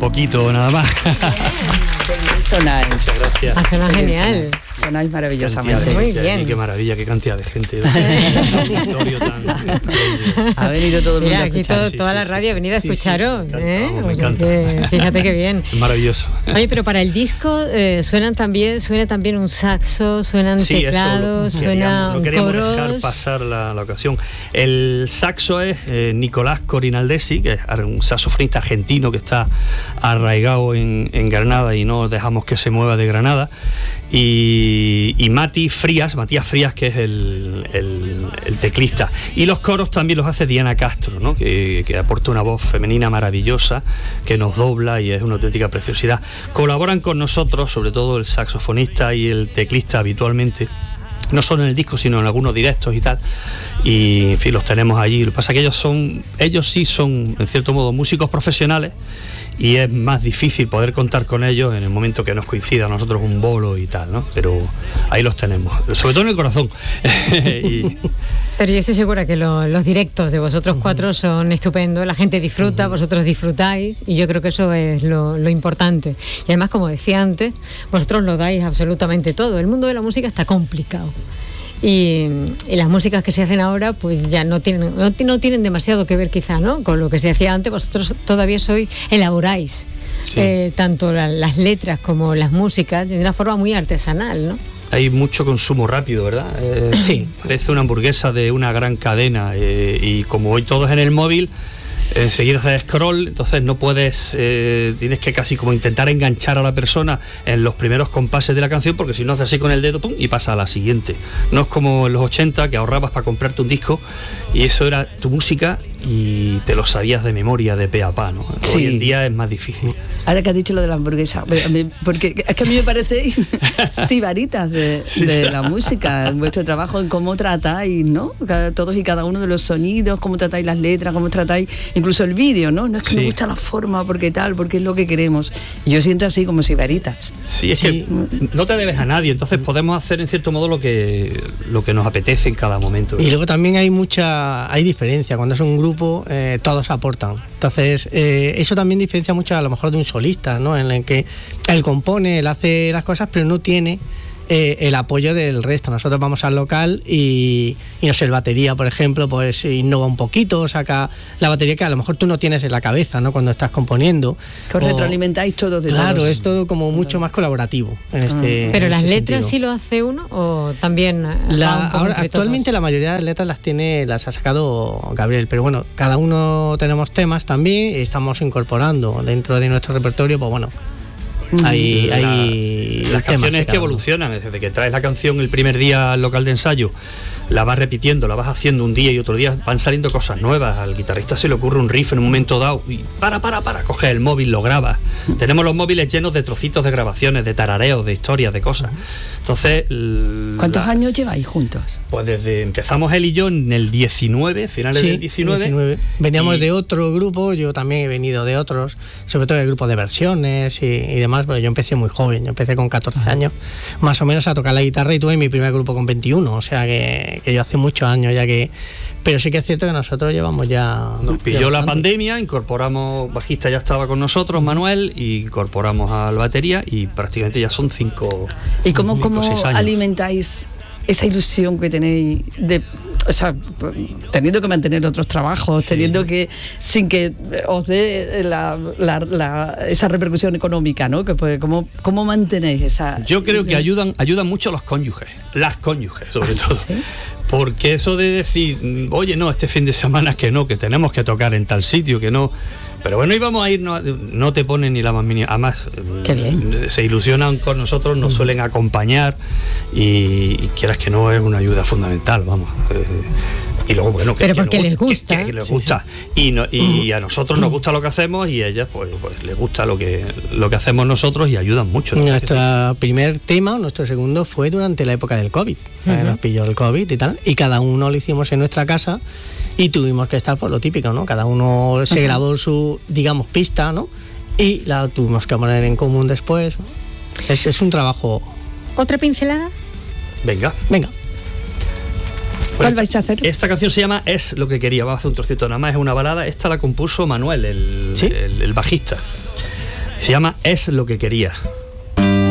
poquito nada más. Sonáis. Muchas gracias. Ha sonado genial. Sonáis maravillosamente. Muy bien. Qué maravilla, qué cantidad de gente. Ha venido todo el mundo. Mira, a aquí escuchar. toda la radio ha venido a escucharos. Sí, me encanta, O sea que, fíjate qué bien. Es maravilloso. Oye, pero para el disco suena también un saxo, suenan teclados, suenan no queríamos coros. dejar pasar la ocasión. El saxo es Nicolás Corinaldesi, que es un saxofonista argentino que está arraigado en Granada y no dejamos que se mueva de Granada. Y Matías Frías, que es el teclista. Y los coros también los hace Diana Castro, ¿no? que aporta una voz femenina maravillosa, que nos dobla y es una auténtica preciosidad. Colaboran con nosotros, sobre todo el saxofonista y el teclista habitualmente, no solo en el disco, sino en algunos directos y tal. Y en fin, los tenemos allí. Lo que pasa es que ellos sí son, en cierto modo, músicos profesionales, y es más difícil poder contar con ellos en el momento que nos coincida a nosotros un bolo y tal, ¿no? Pero ahí los tenemos, sobre todo en el corazón. Pero yo estoy segura que los directos de vosotros cuatro son estupendos, la gente disfruta, vosotros disfrutáis, y yo creo que eso es lo importante. Y además, como decía antes, vosotros lo dais absolutamente todo. El mundo de la música está complicado. Y las músicas que se hacen ahora pues ya no tienen demasiado que ver quizá, ¿no?, con lo que se hacía antes. Vosotros todavía elaboráis tanto las letras como las músicas de una forma muy artesanal, ¿no? Hay mucho consumo rápido, ¿verdad? Sí. Parece una hamburguesa de una gran cadena, y como hoy todo es en el móvil, enseguida haces scroll, entonces no puedes, tienes que casi como intentar enganchar a la persona en los primeros compases de la canción, porque si no haces así con el dedo, pum, y pasa a la siguiente. No es como en los 80, que ahorrabas para comprarte un disco y eso era tu música y te lo sabías de memoria, de pe a pa, ¿no? Sí. Hoy en día es más difícil. Ahora que has dicho lo de la hamburguesa, porque es que a mí me parecéis sibaritas de la música, en vuestro trabajo, en cómo tratáis, ¿no? Todos y cada uno de los sonidos, cómo tratáis las letras, cómo tratáis incluso el vídeo, ¿no? No es que me gusta la forma, porque es lo que queremos. Y yo siento así como sibaritas. Sí, es que no te debes a nadie, entonces podemos hacer en cierto modo lo que nos apetece en cada momento, ¿verdad? Y luego también hay diferencia, cuando es un grupo todos aportan. Entonces eso también diferencia mucho a lo mejor de un solista, ¿no?, en el que él compone, él hace las cosas, pero no tiene el apoyo del resto. Nosotros vamos al local y no sé, el batería, por ejemplo, pues innova un poquito, saca la batería que a lo mejor tú no tienes en la cabeza, ¿no?, cuando estás componiendo. Que os retroalimentáis todos de todos. Claro, es todo como mucho más colaborativo en este. Pero las letras sentido. ¿Sí lo hace uno o también? Ahora, actualmente la mayoría de las letras las ha sacado Gabriel, pero bueno, cada uno tenemos temas también y estamos incorporando dentro de nuestro repertorio, pues bueno. Hay las canciones que evolucionan, desde que traes la canción el primer día al local de ensayo, la vas repitiendo, la vas haciendo un día y otro día van saliendo cosas nuevas. Al guitarrista se le ocurre un riff en un momento dado y coge el móvil, lo graba. Tenemos los móviles llenos de trocitos de grabaciones, de tarareos, de historias, de cosas. Entonces, ¿cuántos años lleváis juntos? Pues desde empezamos él y yo en el 19, finales del 19. Veníamos de otro grupo, yo también he venido de otros, sobre todo de grupos de versiones y demás, pero yo empecé muy joven, yo empecé con 14 años, más o menos, a tocar la guitarra, y tuve mi primer grupo con 21, o sea que yo hace muchos años ya que... Pero sí que es cierto que nosotros llevamos ya... Nos pilló la pandemia, incorporamos, bajista ya estaba con nosotros, Manuel, y incorporamos al batería y prácticamente ya son 5 ¿Y cómo 6 años. alimentáis esa ilusión que tenéis de... O sea, teniendo que mantener otros trabajos, teniendo que, sin que os dé esa repercusión económica, ¿no? Que pues, ¿cómo mantenéis esa? Yo creo que ayudan mucho los cónyuges, las cónyuges sobre todo. ¿Sí? Porque eso de decir, oye, no, este fin de semana que tenemos que tocar en tal sitio, que no... Pero bueno, íbamos a ir, no te ponen ni la más mínima. Además, se ilusionan con nosotros, nos suelen acompañar y quieras que no, es una ayuda fundamental, vamos. Y luego, bueno, pero porque les gusta. Que les gusta. Y a nosotros nos gusta lo que hacemos y a ellas pues les gusta lo que hacemos nosotros y ayudan mucho. Nuestro primer tema, nuestro segundo, fue durante la época del COVID. Nos pilló el COVID y tal, y cada uno lo hicimos en nuestra casa. Y tuvimos que estar por lo típico, ¿no? Cada uno se grabó su, digamos, pista, ¿no? Y la tuvimos que poner en común después. Es un trabajo. ¿Otra pincelada? Venga. ¿Cuál vais a hacer? Esta canción se llama Es lo que quería. Vamos a hacer un trocito nada más. Es una balada. Esta la compuso Manuel, el bajista. Se llama Es lo que quería.